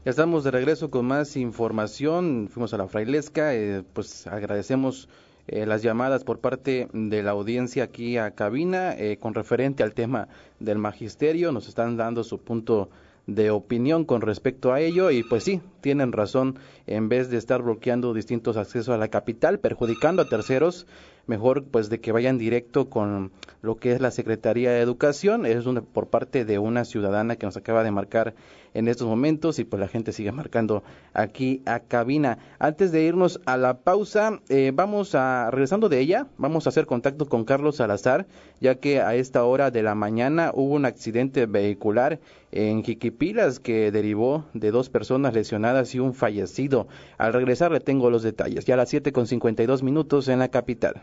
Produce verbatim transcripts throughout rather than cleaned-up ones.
Ya estamos de regreso con más información. Fuimos a la Frailesca, eh, pues agradecemos eh, las llamadas por parte de la audiencia aquí a cabina eh, con referente al tema del magisterio. Nos están dando su punto de opinión con respecto a ello y pues sí, tienen razón, en vez de estar bloqueando distintos accesos a la capital, perjudicando a terceros, mejor pues de que vayan directo con lo que es la Secretaría de Educación. Es una, por parte de una ciudadana que nos acaba de marcar en estos momentos y pues la gente sigue marcando aquí a cabina. Antes de irnos a la pausa, eh, vamos a, regresando de ella, vamos a hacer contacto con Carlos Salazar, ya que a esta hora de la mañana hubo un accidente vehicular en Jiquipilas que derivó de dos personas lesionadas y un fallecido. Al regresar le tengo los detalles, ya a las siete con cincuenta y dos minutos en la capital.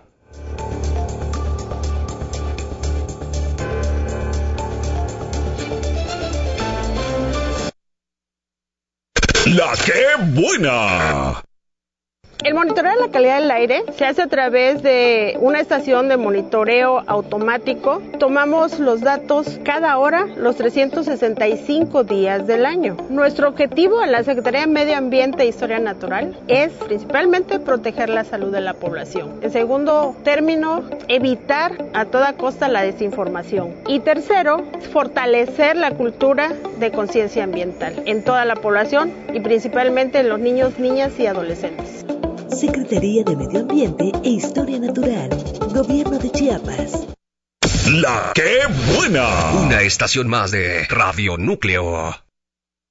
La que buena. El monitoreo de la calidad del aire se hace a través de una estación de monitoreo automático. Tomamos los datos cada hora, los trescientos sesenta y cinco días del año. Nuestro objetivo en la Secretaría de Medio Ambiente e Historia Natural es principalmente proteger la salud de la población. En segundo término, evitar a toda costa la desinformación. Y tercero, fortalecer la cultura de conciencia ambiental en toda la población y principalmente en los niños, niñas y adolescentes. Secretaría de Medio Ambiente e Historia Natural, Gobierno de Chiapas. La que buena. Una estación más de Radio Núcleo.